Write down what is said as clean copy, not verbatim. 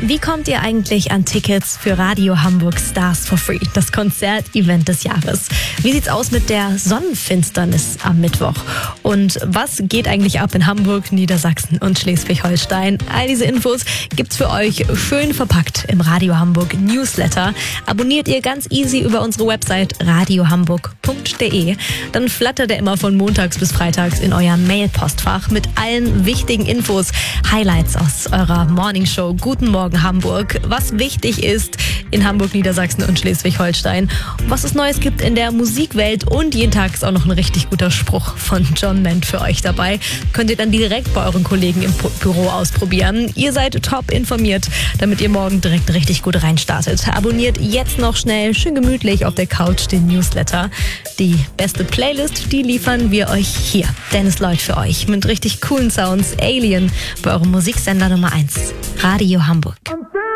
Wie kommt ihr eigentlich an Tickets für Radio Hamburg Stars for Free, das Konzertevent des Jahres? Wie sieht's aus mit der Sonnenfinsternis am Mittwoch? Und was geht eigentlich ab in Hamburg, Niedersachsen und Schleswig-Holstein? All diese Infos gibt's für euch schön verpackt im Radio Hamburg Newsletter. Abonniert ihr ganz easy über unsere Website radiohamburg.de. Dann flattert er immer von montags bis freitags in euer Mailpostfach mit allen wichtigen Infos, Highlights aus eurer Morningshow. Guten Morgen Hamburg, was wichtig ist in Hamburg, Niedersachsen und Schleswig-Holstein, was es Neues gibt in der Musikwelt und jeden Tag ist auch noch ein richtig guter Spruch von John Ment für euch dabei. Könnt ihr dann direkt bei euren Kollegen im Büro ausprobieren. Ihr seid top informiert, damit ihr morgen direkt richtig gut reinstartet. Abonniert jetzt noch schnell, schön gemütlich auf der Couch den Newsletter. Die beste Playlist, die liefern wir euch hier. Dennis Lloyd für euch mit richtig coolen Sounds. Alien bei eurem Musiksender Nummer 1. Radio Hamburg.